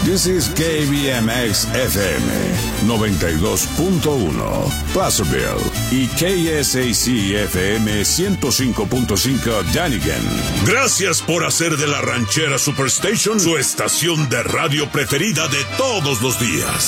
This is KBMX FM 92.1 Placerville y KSAC FM 105.5 Dunnigan. Gracias por hacer de la Ranchera Superstation su estación de radio preferida de todos los días.